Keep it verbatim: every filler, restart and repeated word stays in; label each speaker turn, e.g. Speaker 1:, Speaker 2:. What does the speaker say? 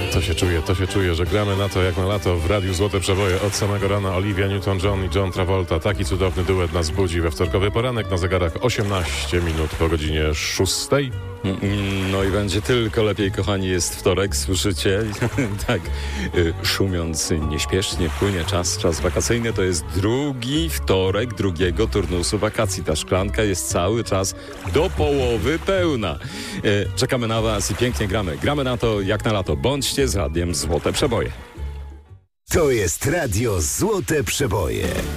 Speaker 1: To się czuje, to się czuje, że gramy na to jak na lato w Radiu Złote Przeboje. Od samego rana Olivia Newton-John i John Travolta. Taki cudowny duet nas budzi we wtorkowy poranek. Na zegarach osiemnaście minut po godzinie szóstej.
Speaker 2: No i będzie tylko lepiej, kochani, jest wtorek, słyszycie? Tak, y, szumiąc nieśpiesznie płynie czas, czas wakacyjny. To jest drugi wtorek drugiego turnusu wakacji. Ta szklanka jest cały czas do połowy pełna. Y, czekamy na was i pięknie gramy. Gramy na to jak na lato. Bądźcie z Radiem Złote Przeboje.
Speaker 3: To jest Radio Złote Przeboje.